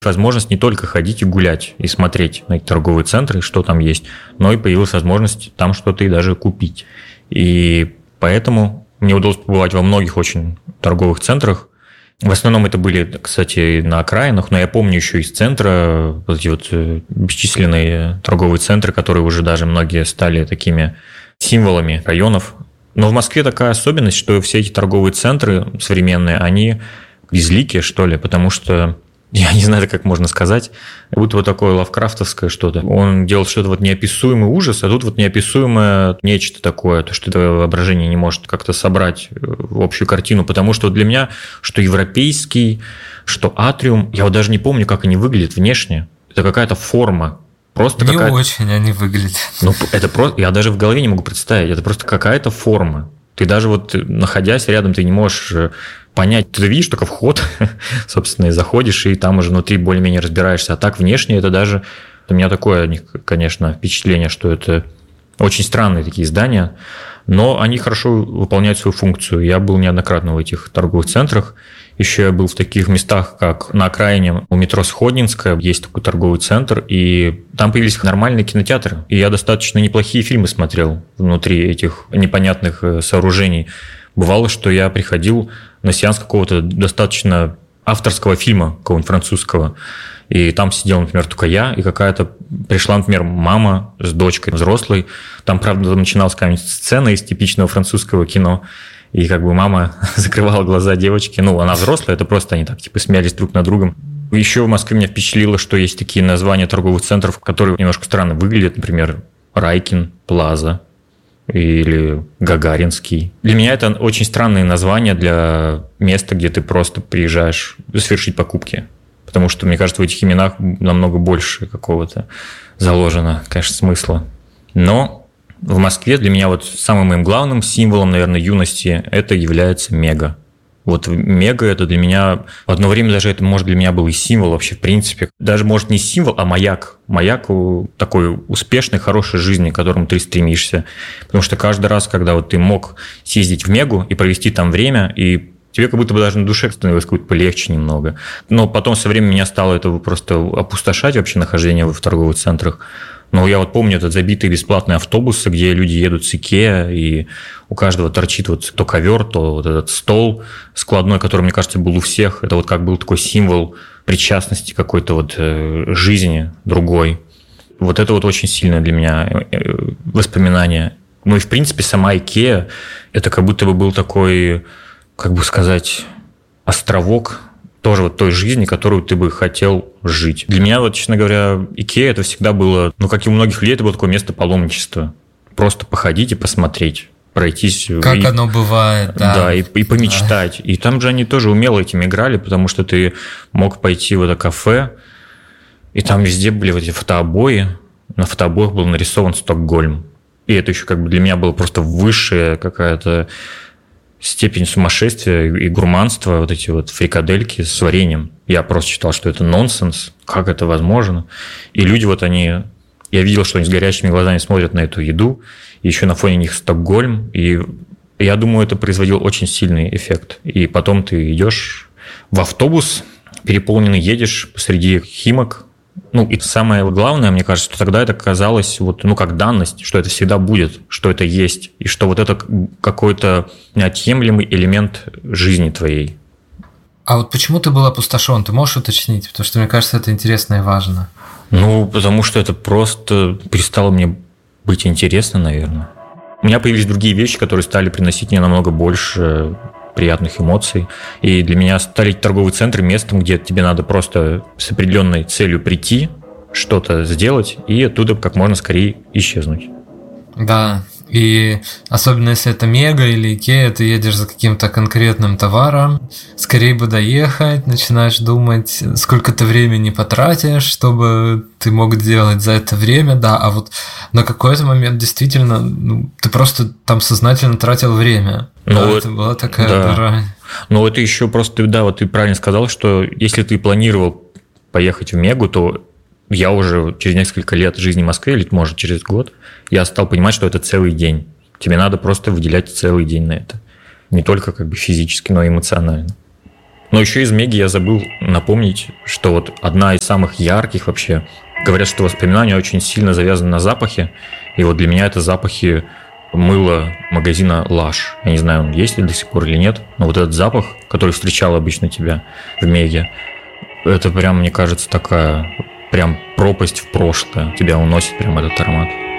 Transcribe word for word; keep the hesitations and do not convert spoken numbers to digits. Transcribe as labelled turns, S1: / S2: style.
S1: возможность не только ходить и гулять, и смотреть на эти торговые центры, что там есть, но и появилась возможность там что-то и даже купить. И поэтому мне удалось побывать во многих очень торговых центрах. В основном это были, кстати, на окраинах, но я помню еще из центра вот эти вот бесчисленные торговые центры, которые уже даже многие стали такими символами районов. Но в Москве такая особенность, что все эти торговые центры современные, они безликие, что ли, потому что я не знаю, как можно сказать, будто вот такое лавкрафтовское что-то. Он делал что-то вот неописуемый ужас, а тут вот неописуемое нечто такое, то, что твое воображение не может как-то собрать в общую картину, потому что для меня, что европейский, что атриум, я вот даже не помню, как они выглядят внешне. Это какая-то форма. Просто
S2: не
S1: какая-то...
S2: очень они выглядят.
S1: Ну, это просто... Я даже в голове не могу представить. Это просто какая-то форма. Ты даже вот, находясь рядом, ты не можешь понять. Ты видишь только вход, собственно, и заходишь, и там уже внутри более-менее разбираешься. А так внешне это даже... У меня такое, конечно, впечатление, что это очень странные такие здания, но они хорошо выполняют свою функцию. Я был неоднократно в этих торговых центрах. Еще я был в таких местах, как на окраине у метро Сходнинская, есть такой торговый центр, и там появились нормальные кинотеатры. И я достаточно неплохие фильмы смотрел внутри этих непонятных сооружений. Бывало, что я приходил на сеанс какого-то достаточно авторского фильма, какого-нибудь французского, и там сидел, например, только я, и какая-то пришла, например, мама с дочкой взрослой. Там, правда, начиналась какая-нибудь сцена из типичного французского кино, и как бы мама закрывала глаза девочки. Ну, она взрослая, это просто они так типа смеялись друг над другом. Еще в Москве меня впечатлило, что есть такие названия торговых центров, которые немножко странно выглядят. Например, Райкин, Плаза или Гагаринский. Для меня это очень странные названия для места, где ты просто приезжаешь совершить покупки. Потому что, мне кажется, в этих именах намного больше какого-то заложено, конечно, смысла. Но в Москве для меня вот самым моим главным символом, наверное, юности это является Мега. Вот Мега – это для меня… В одно время даже это, может, для меня был и символ вообще, в принципе. Даже, может, не символ, а маяк. Маяк такой успешной, хорошей жизни, к которому ты стремишься. Потому что каждый раз, когда вот ты мог съездить в Мегу и провести там время, и тебе как будто бы даже на душе становилось как-то полегче немного. Но потом со временем меня стало это просто опустошать вообще нахождение в торговых центрах. Но я вот помню этот забитый бесплатные автобусы, где люди едут с Икеа, и у каждого торчит вот то ковер, то вот этот стол складной, который, мне кажется, был у всех. Это вот как был такой символ причастности какой-то вот жизни другой. Вот это вот очень сильное для меня воспоминание. Ну и, в принципе, сама Икеа, это как будто бы был такой, как бы сказать, островок тоже вот той жизни, которую ты бы хотел жить. Для меня, вот, честно говоря, Икеа это всегда было, ну, как и у многих людей, это было такое место паломничества. Просто походить и посмотреть, пройтись.
S2: Как
S1: и,
S2: оно бывает, да.
S1: Да, и, и помечтать. Да. И там же они тоже умело этим играли, потому что ты мог пойти в это кафе, и там везде были вот эти фотообои. На фотообоях был нарисован Стокгольм. И это еще как бы для меня было просто высшая какая-то степень сумасшествия и гурманства, вот эти вот фрикадельки с вареньем. Я просто считал, что это нонсенс, как это возможно. И люди вот они... Я видел, что они с горящими глазами смотрят на эту еду, и еще на фоне них Стокгольм, и я думаю, это производило очень сильный эффект. И потом ты идешь в автобус, переполненный, едешь посреди Химок. Ну, и самое главное, мне кажется, что тогда это казалось вот, ну, как данность, что это всегда будет, что это есть, и что вот это какой-то неотъемлемый элемент жизни твоей.
S2: А вот почему ты был опустошен? Ты можешь уточнить? Потому что, мне кажется, это интересно и важно.
S1: Ну, потому что это просто перестало мне быть интересно, наверное. У меня появились другие вещи, которые стали приносить мне намного больше приятных эмоций. И для меня стали торговые центры местом, где тебе надо просто с определенной целью прийти, что-то сделать и оттуда как можно скорее исчезнуть.
S2: Да, и особенно если это Мега или Икеа, ты едешь за каким-то конкретным товаром, скорее бы доехать, начинаешь думать, сколько ты времени потратишь, чтобы ты мог делать за это время, да, а вот на какой-то момент действительно ну, ты просто там сознательно тратил время. Ну, да, это была такая
S1: да.
S2: дыра.
S1: Но это еще просто, да, вот ты правильно сказал, что если ты планировал поехать в Мегу, то я уже через несколько лет жизни в Москве, или, может, через год, я стал понимать, что это целый день. Тебе надо просто выделять целый день на это. Не только как бы физически, но и эмоционально. Но еще из Меги я забыл напомнить, что вот одна из самых ярких вообще, говорят, что воспоминания очень сильно завязаны на запахе, и вот для меня это запахи мыла магазина Lush. Я не знаю, есть ли до сих пор или нет, но вот этот запах, который встречал обычно тебя в Меге, это прям, мне кажется, такая прям пропасть в прошлое. Тебя уносит прям этот аромат.